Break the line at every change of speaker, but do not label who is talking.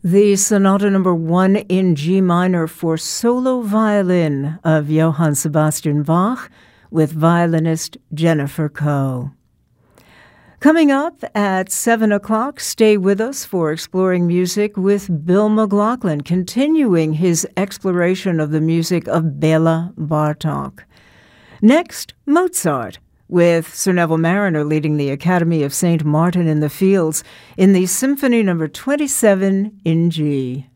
The Sonata Number 1 in G minor for solo violin of Johann Sebastian Bach with violinist Jennifer Koh. Coming up at 7 o'clock, stay with us for Exploring Music with Bill McLaughlin, continuing his exploration of the music of Bela Bartok. Next, Mozart, with Sir Neville Marriner leading the Academy of St. Martin in the Fields in the Symphony Number 27 in G.